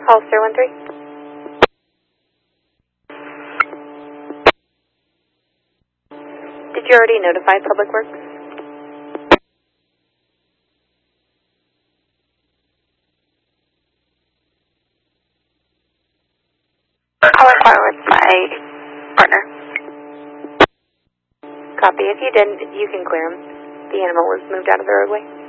Hollister 1-3. Did you already notify Public Works? I'll inquire with my partner. Copy. If you didn't, you can clear him. The animal was moved out of the roadway.